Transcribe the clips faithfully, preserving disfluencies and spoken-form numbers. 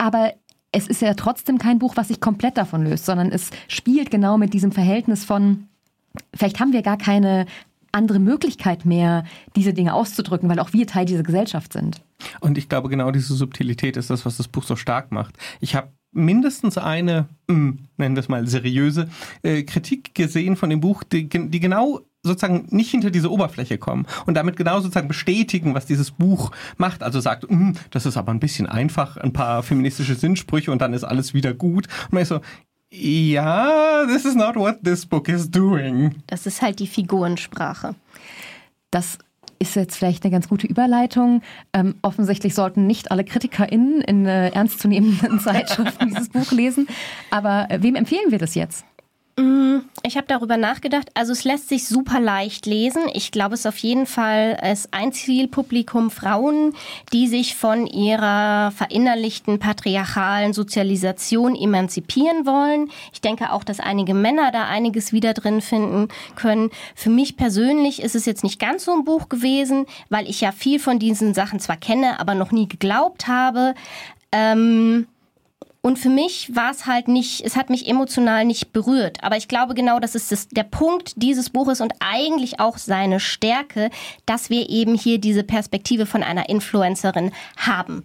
aber es ist ja trotzdem kein Buch, was sich komplett davon löst, sondern es spielt genau mit diesem Verhältnis von, vielleicht haben wir gar keine andere Möglichkeit mehr, diese Dinge auszudrücken, weil auch wir Teil dieser Gesellschaft sind. Und ich glaube, genau diese Subtilität ist das, was das Buch so stark macht. Ich habe mindestens eine, mh, nennen wir es mal seriöse, äh, Kritik gesehen von dem Buch, die, die genau sozusagen nicht hinter diese Oberfläche kommen und damit genau sozusagen bestätigen, was dieses Buch macht. Also sagt, das ist aber ein bisschen einfach, ein paar feministische Sinnsprüche und dann ist alles wieder gut. Und man ist so, ja, this is not what this book is doing. Das ist halt die Figurensprache. Das ist jetzt vielleicht eine ganz gute Überleitung. Ähm, offensichtlich sollten nicht alle KritikerInnen in äh, ernstzunehmenden Zeitschriften dieses Buch lesen. Aber äh, wem empfehlen wir das jetzt? Ich habe darüber nachgedacht. Also es lässt sich super leicht lesen. Ich glaube, es ist auf jeden Fall es ein Zielpublikum Frauen, die sich von ihrer verinnerlichten patriarchalen Sozialisation emanzipieren wollen. Ich denke auch, dass einige Männer da einiges wieder drin finden können. Für mich persönlich ist es jetzt nicht ganz so ein Buch gewesen, weil ich ja viel von diesen Sachen zwar kenne, aber noch nie geglaubt habe. Ähm... Und für mich war es halt nicht, es hat mich emotional nicht berührt. Aber ich glaube genau, das ist das, der Punkt dieses Buches und eigentlich auch seine Stärke, dass wir eben hier diese Perspektive von einer Influencerin haben.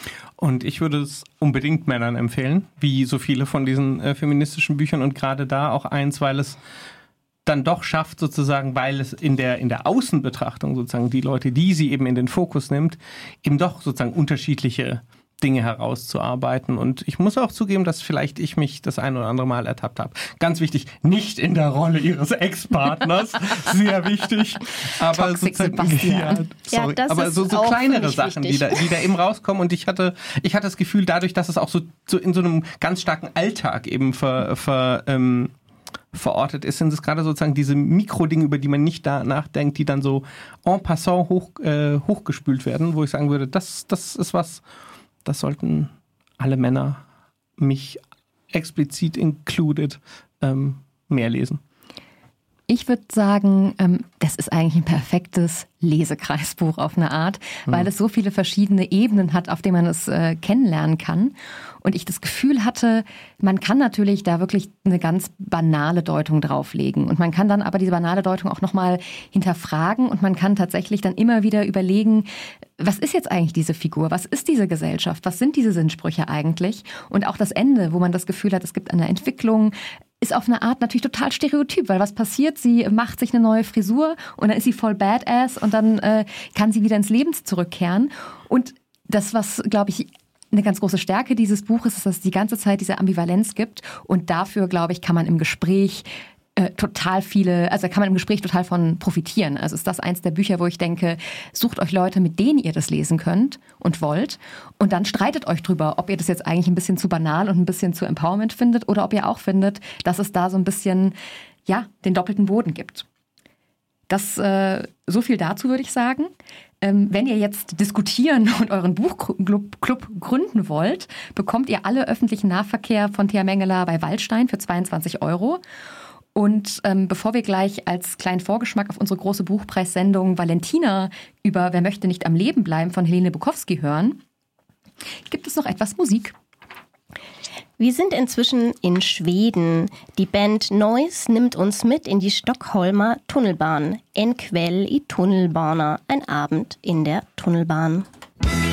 Und ich würde es unbedingt Männern empfehlen, wie so viele von diesen äh, feministischen Büchern und gerade da auch eins, weil es dann doch schafft sozusagen, weil es in der, in der Außenbetrachtung sozusagen die Leute, die sie eben in den Fokus nimmt, eben doch sozusagen unterschiedliche Dinge herauszuarbeiten. Und ich muss auch zugeben, dass vielleicht ich mich das ein oder andere Mal ertappt habe. Ganz wichtig, nicht in der Rolle ihres Ex-Partners. Sehr wichtig. Aber Toxic sozusagen, ja, sorry, ja, aber so, so kleinere Sachen, die da, die da eben rauskommen. Und ich hatte, ich hatte das Gefühl, dadurch, dass es auch so, so in so einem ganz starken Alltag eben ver, ver, ähm, verortet ist, sind es gerade sozusagen diese Mikrodinge, über die man nicht da nachdenkt, die dann so en passant hoch, äh, hochgespült werden, wo ich sagen würde, das, das ist was, das sollten alle Männer, mich explizit included, ähm, mehr lesen. Ich würde sagen, ähm, das ist eigentlich ein perfektes Lesekreisbuch auf eine Art, weil es so viele verschiedene Ebenen hat, auf denen man es äh, kennenlernen kann. Und ich das Gefühl hatte, man kann natürlich da wirklich eine ganz banale Deutung drauflegen. Und man kann dann aber diese banale Deutung auch nochmal hinterfragen und man kann tatsächlich dann immer wieder überlegen, was ist jetzt eigentlich diese Figur? Was ist diese Gesellschaft? Was sind diese Sinnsprüche eigentlich? Und auch das Ende, wo man das Gefühl hat, es gibt eine Entwicklung, ist auf eine Art natürlich total stereotyp, weil was passiert? Sie macht sich eine neue Frisur und dann ist sie voll badass und dann äh, kann sie wieder ins Leben zurückkehren. Und das, was, glaube ich, eine ganz große Stärke dieses Buches ist, dass es die ganze Zeit diese Ambivalenz gibt. Und dafür, glaube ich, kann man im Gespräch äh, total viele, also kann man im Gespräch total von profitieren. Also ist das eins der Bücher, wo ich denke, sucht euch Leute, mit denen ihr das lesen könnt und wollt. Und dann streitet euch drüber, ob ihr das jetzt eigentlich ein bisschen zu banal und ein bisschen zu Empowerment findet oder ob ihr auch findet, dass es da so ein bisschen, ja, den doppelten Boden gibt. Das, äh, so viel dazu würde ich sagen. Ähm, wenn ihr jetzt diskutieren und euren Buchclub Club gründen wollt, bekommt ihr alle öffentlichen Nahverkehr von Thea Mengele bei Waldstein für zweiundzwanzig Euro. Und ähm, bevor wir gleich als kleinen Vorgeschmack auf unsere große Buchpreissendung Valentina über Wer möchte nicht am Leben bleiben von Helene Bukowski hören, gibt es noch etwas Musik. Wir sind inzwischen in Schweden. Die Band Noise nimmt uns mit in die Stockholmer Tunnelbahn. En kväll i tunnelbana, ein Abend in der Tunnelbahn.